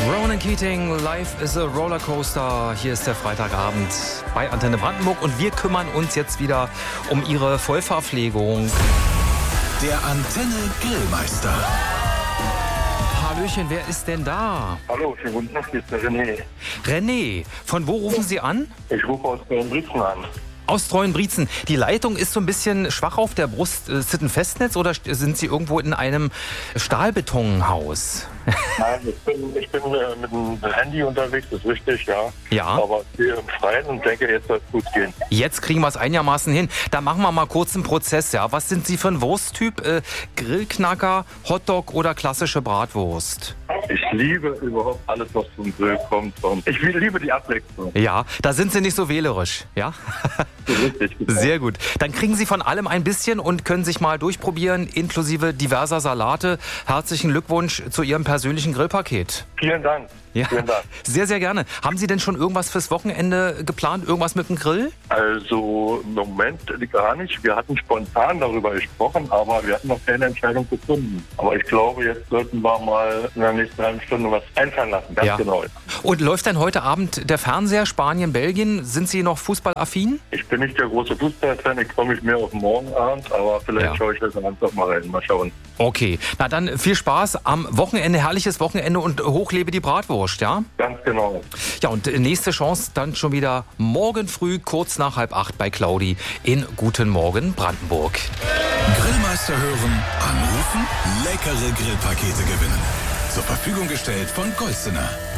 Ronan Keating, Life is a Rollercoaster. Hier ist der Freitagabend bei Antenne Brandenburg und wir kümmern uns jetzt wieder um Ihre Vollverpflegung. Der Antenne Grillmeister. Hallöchen, wer ist denn da? Hallo, schönen guten Tag, hier ist der René. René, von wo rufen Sie an? Ich rufe aus Treuenbrietzen an. Aus Treuenbrietzen. Die Leitung ist so ein bisschen schwach auf der Brust. Ist das ein Festnetz oder sind Sie irgendwo in einem Stahlbetonhaus? Nein, ich bin mit dem Handy unterwegs, das ist richtig, ja. Ja. Aber hier im Freien und denke, jetzt soll es gut gehen. Jetzt kriegen wir es einigermaßen hin. Da machen wir mal kurz einen Prozess. Ja. Was sind Sie für ein Wursttyp? Grillknacker, Hotdog oder klassische Bratwurst? Ich liebe überhaupt alles, was vom Grill kommt. Und ich liebe die Abwechslung. Ja, da sind Sie nicht so wählerisch, ja? Richtig. Sehr gut. Dann kriegen Sie von allem ein bisschen und können sich mal durchprobieren, inklusive diverser Salate. Herzlichen Glückwunsch zu Ihrem persönlichen Grillpaket. Vielen Dank. Ja, Vielen Dank. sehr, sehr gerne. Haben Sie denn schon irgendwas fürs Wochenende geplant? Irgendwas mit dem Grill? Also im Moment gar nicht. Wir hatten spontan darüber gesprochen, aber wir hatten noch keine Entscheidung gefunden. Aber ich glaube, jetzt sollten wir mal in der nächsten halben Stunde was einfallen lassen. Ganz genau. Und läuft denn heute Abend der Fernseher Spanien, Belgien? Sind Sie noch fußballaffin? Ich bin nicht der große Fußballfan, ich freue mich mehr auf morgen Abend, aber vielleicht schaue ich das dann einfach mal rein. Mal schauen. Okay, na dann viel Spaß am Wochenende, herrliches Wochenende und hochlebe die Bratwurst, ja? Ganz genau. Ja, und nächste Chance dann schon wieder morgen früh, kurz nach 7:30 bei Claudi in Guten Morgen Brandenburg. Grillmeister hören, anrufen, leckere Grillpakete gewinnen. Zur Verfügung gestellt von Golstener.